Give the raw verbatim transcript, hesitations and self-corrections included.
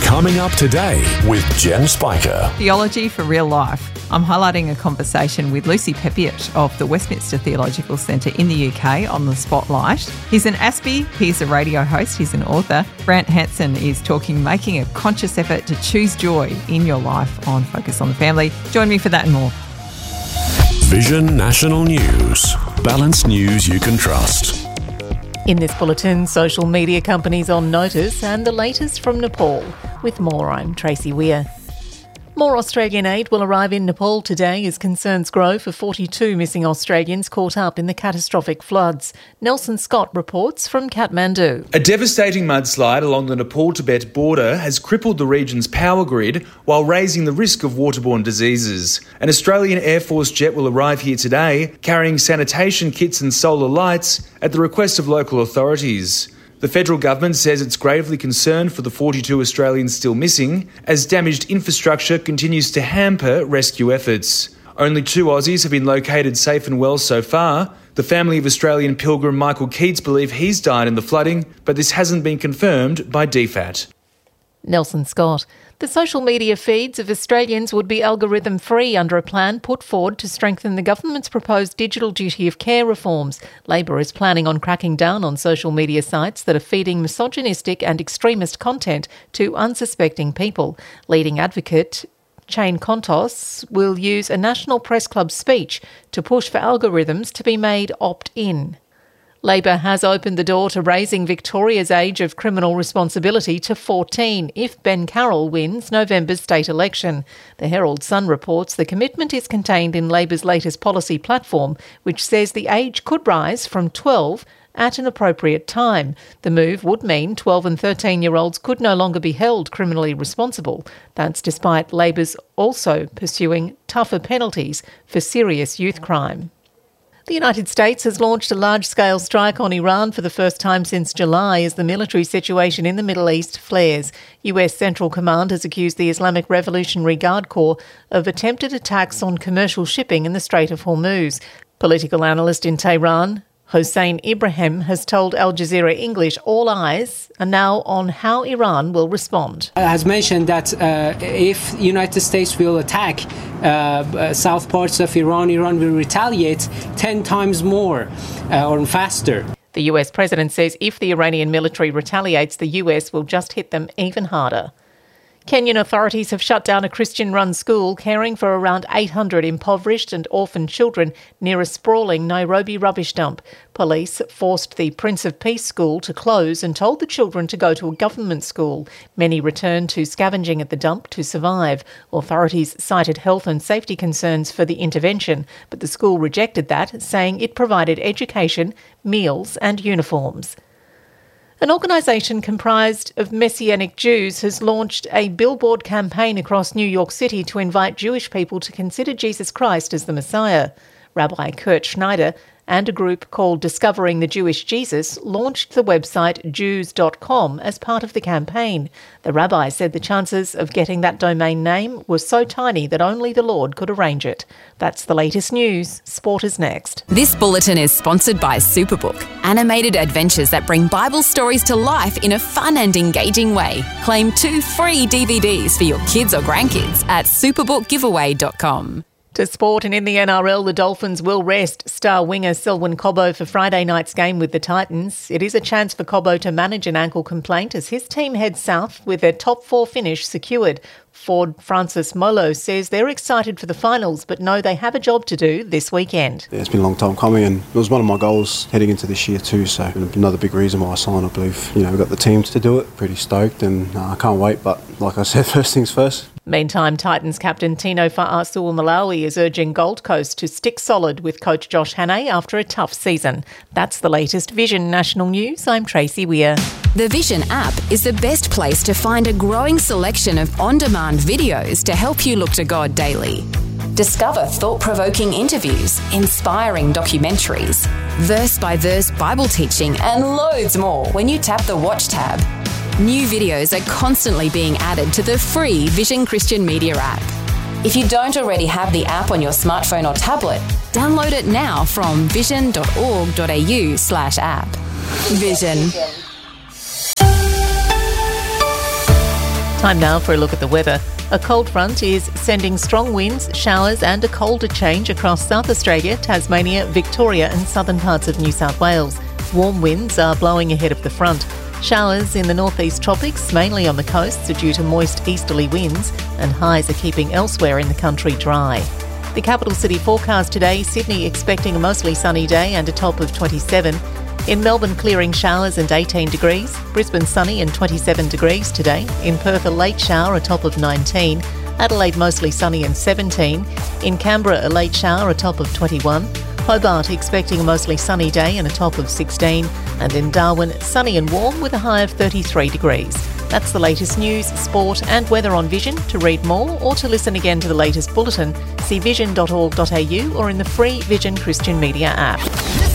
Coming up today with Jen Spiker. Theology for real life. I'm highlighting a conversation with Lucy Peppiatt of the Westminster Theological Centre in the U K on The Spotlight. He's an Aspie, he's a radio host, he's an author. Brant Hansen is talking making a conscious effort to choose joy in your life on Focus on the Family. Join me for that and more. Vision National News. Balanced news you can trust. In this bulletin, social media companies on notice and the latest from Nepal. With more, I'm Tracy Weir. More Australian aid will arrive in Nepal today as concerns grow for forty-two missing Australians caught up in the catastrophic floods. Nelson Scott reports from Kathmandu. A devastating mudslide along the Nepal-Tibet border has crippled the region's power grid while raising the risk of waterborne diseases. An Australian Air Force jet will arrive here today, carrying sanitation kits and solar lights at the request of local authorities. The federal government says it's gravely concerned for the forty-two Australians still missing, as damaged infrastructure continues to hamper rescue efforts. Only two Aussies have been located safe and well so far. The family of Australian pilgrim Michael Keats believe he's died in the flooding, but this hasn't been confirmed by D FAT. Nelson Scott. The social media feeds of Australians would be algorithm-free under a plan put forward to strengthen the government's proposed digital duty of care reforms. Labor is planning on cracking down on social media sites that are feeding misogynistic and extremist content to unsuspecting people. Leading advocate Chain Kontos will use a National Press Club speech to push for algorithms to be made opt-in. Labor has opened the door to raising Victoria's age of criminal responsibility to fourteen if Ben Carroll wins November's state election. The Herald Sun reports the commitment is contained in Labor's latest policy platform, which says the age could rise from twelve at an appropriate time. The move would mean twelve and thirteen-year-olds could no longer be held criminally responsible. That's despite Labor's also pursuing tougher penalties for serious youth crime. The United States has launched a large-scale strike on Iran for the first time since July as the military situation in the Middle East flares. U S Central Command has accused the Islamic Revolutionary Guard Corps of attempted attacks on commercial shipping in the Strait of Hormuz. Political analyst in Tehran, Hossein Ibrahim, has told Al Jazeera English all eyes are now on how Iran will respond. Has mentioned that uh, if the United States will attack uh, south parts of Iran, Iran will retaliate ten times more uh, or faster. The U S president says if the Iranian military retaliates, the U S will just hit them even harder. Kenyan authorities have shut down a Christian-run school caring for around eight hundred impoverished and orphaned children near a sprawling Nairobi rubbish dump. Police forced the Prince of Peace school to close and told the children to go to a government school. Many returned to scavenging at the dump to survive. Authorities cited health and safety concerns for the intervention, but the school rejected that, saying it provided education, meals and uniforms. An organisation comprised of Messianic Jews has launched a billboard campaign across New York City to invite Jewish people to consider Jesus Christ as the Messiah. Rabbi Kurt Schneider and a group called Discovering the Jewish Jesus launched the website Jews dot com as part of the campaign. The rabbi said the chances of getting that domain name were so tiny that only the Lord could arrange it. That's the latest news. Sport is next. This bulletin is sponsored by Superbook, animated adventures that bring Bible stories to life in a fun and engaging way. Claim two free D V Ds for your kids or grandkids at superbook giveaway dot com. To sport, and in the N R L, the Dolphins will rest star winger Selwyn Cobbo for Friday night's game with the Titans. It is a chance for Cobbo to manage an ankle complaint as his team heads south with their top four finish secured. Ford Francis Molo says they're excited for the finals, but know they have a job to do this weekend. Yeah, it's been a long time coming, and it was one of my goals heading into this year too, so another big reason why I signed, I believe. You know, we've got the team to do it, pretty stoked, and uh, I can't wait, but like I said, first things first. Meantime, Titans captain Tino Fa'asuamaleaui is urging Gold Coast to stick solid with coach Josh Hannay after a tough season. That's the latest Vision National News. I'm Tracy Weir. The Vision app is the best place to find a growing selection of on-demand videos to help you look to God daily. Discover thought-provoking interviews, inspiring documentaries, verse-by-verse Bible teaching, and loads more when you tap the Watch tab. New videos are constantly being added to the free Vision Christian Media app. If you don't already have the app on your smartphone or tablet, download it now from vision dot org dot a u slash app. Vision. Time now for a look at the weather. A cold front is sending strong winds, showers and a colder change across South Australia, Tasmania, Victoria and southern parts of New South Wales. Warm winds are blowing ahead of the front. Showers in the northeast tropics, mainly on the coasts, are due to moist easterly winds, and highs are keeping elsewhere in the country dry. The capital city forecast today: Sydney expecting a mostly sunny day and a top of twenty-seven. In Melbourne, clearing showers and eighteen degrees. Brisbane, sunny and twenty-seven degrees today. In Perth, a late shower, a top of nineteen. Adelaide, mostly sunny and seventeen. In Canberra, a late shower, a top of twenty-one. Hobart, expecting a mostly sunny day and a top of sixteen. And in Darwin, sunny and warm with a high of thirty-three degrees. That's the latest news, sport and weather on Vision. To read more or to listen again to the latest bulletin, see vision dot org dot a u or in the free Vision Christian Media app.